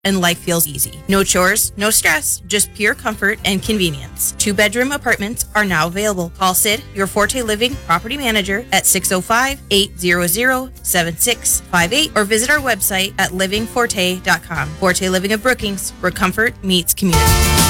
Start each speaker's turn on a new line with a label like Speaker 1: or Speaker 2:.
Speaker 1: and life feels easy. No chores, no stress, just pure comfort and convenience. 2-bedroom apartments are now available. Call Sid, your Forte Living property manager, at 605-800-7658 or visit our website at livingforte.com. Forte Living of Brookings, where comfort meets community.